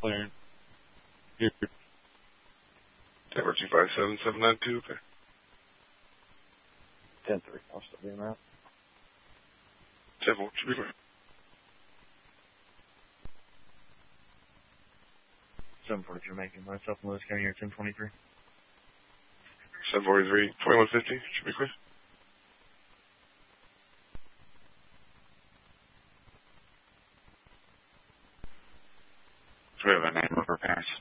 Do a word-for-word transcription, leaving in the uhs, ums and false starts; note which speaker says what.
Speaker 1: clearing. Here.
Speaker 2: Denver two five seven, seven nine two, okay.
Speaker 3: ten three, I'll still be in that.
Speaker 2: ten four, should be clear.
Speaker 4: seven forty-three making myself and Lewis County here, ten twenty-three.
Speaker 2: seven forty-three, twenty-one fifty, should be clear.
Speaker 5: Do we have a name of our parents?